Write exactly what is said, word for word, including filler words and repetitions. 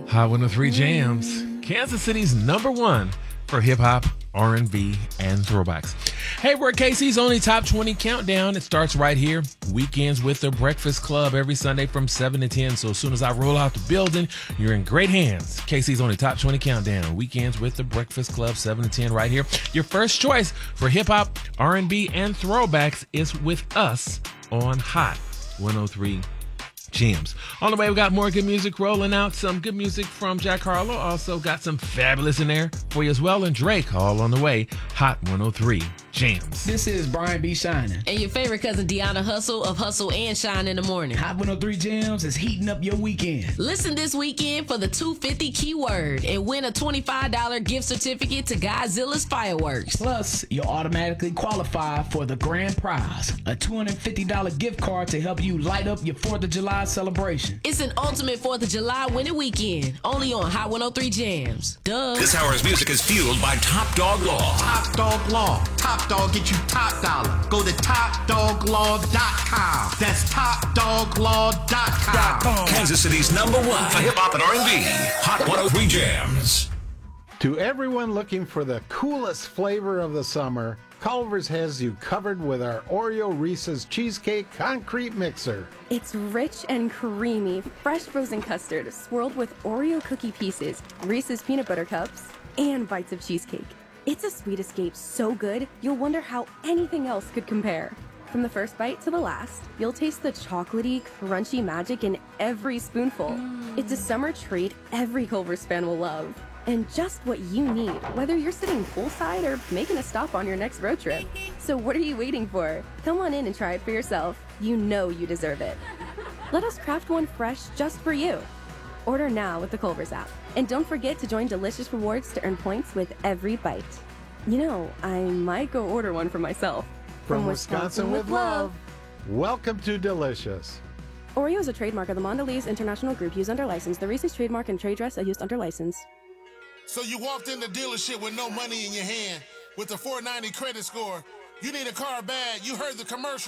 Hot one oh three Jams, Kansas City's number one for hip-hop, R and B, and throwbacks. Hey, we're K C's only Top twenty Countdown. It starts right here. Weekends with the Breakfast Club every Sunday from seven to ten. So as soon as I roll out the building, you're in great hands. K C's only Top twenty Countdown. Weekends with the Breakfast Club, seven to ten right here. Your first choice for hip-hop, R and B, and throwbacks is with us on Hot one oh three Jams. On the way, we got more good music rolling out. Some good music from Jack Harlow. Also got some fabulous in there for you as well. And Drake all on the way. Hot one oh three Jams. This is Brian B. Shining. And your favorite cousin Deanna Hustle of Hustle and Shine in the Morning. Hot one oh three Jams is heating up your weekend. Listen this weekend for the two fifty keyword and win a twenty-five dollars gift certificate to Godzilla's Fireworks. Plus, you'll automatically qualify for the grand prize, a two hundred fifty dollars gift card to help you light up your fourth of July celebration. It's an ultimate fourth of July winning weekend, only on Hot one oh three Jams. Duh. This hour's music is fueled by Top Dog Law. Top Dog Law. Top Dog get you top dollar. Go to top dog law dot com. That's top dog law dot com. Kansas City's number one for hip-hop and R and B. Hot one oh three Jams. To everyone looking for the coolest flavor of the summer, Culver's has you covered with our Oreo Reese's Cheesecake Concrete Mixer. It's rich and creamy, fresh frozen custard swirled with Oreo cookie pieces, Reese's peanut butter cups, and bites of cheesecake. It's a sweet escape so good, you'll wonder how anything else could compare. From the first bite to the last, you'll taste the chocolatey, crunchy magic in every spoonful. Mm. It's a summer treat every Culver's fan will love. And just what you need, whether you're sitting poolside or making a stop on your next road trip. So what are you waiting for? Come on in and try it for yourself. You know you deserve it. Let us craft one fresh just for you. Order now with the Culver's app. And don't forget to join Delicious Rewards to earn points with every bite. You know, I might go order one for myself. From, From Wisconsin, Wisconsin with love. love. Welcome to Delicious. Oreo is a trademark of the Mondelez International Group used under license. The Reese's trademark and trade dress are used under license. So you walked in the dealership with no money in your hand with a four ninety credit score. You need a car bad. You heard the commercial.